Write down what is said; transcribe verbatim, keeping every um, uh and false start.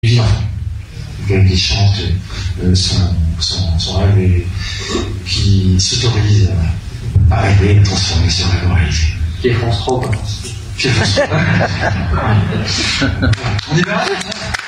vivant. Le gars qui chante euh, son, son, son rêve et qui s'autorise à, à rêver, à transformer ce rêve en réalité. Qui est France trois, quoi. Qui est France trois. On est bien là,